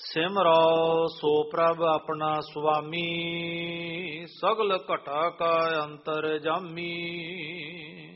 ਸਿਮਰੋ ਸੋ ਪ੍ਰਭ ਆਪਣਾ ਸੁਆਮੀ, ਸਗਲ ਘਟਾ ਕਾ ਅੰਤਰ ਜਾਮੀ।